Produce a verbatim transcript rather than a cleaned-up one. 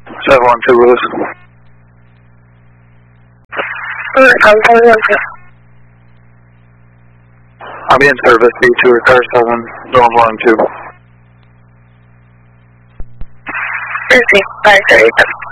seven one two Lewis. I'm seven one two. I'll be in service, B two or car seven, Zone one two. Receive, five thirty-seven.